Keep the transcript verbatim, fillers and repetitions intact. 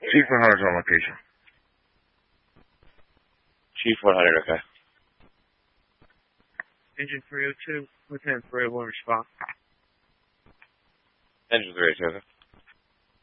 Chief one hundred on location. Chief one hundred, okay. Engine three oh two, Lieutenant three oh one, respond. Engine three oh two, okay.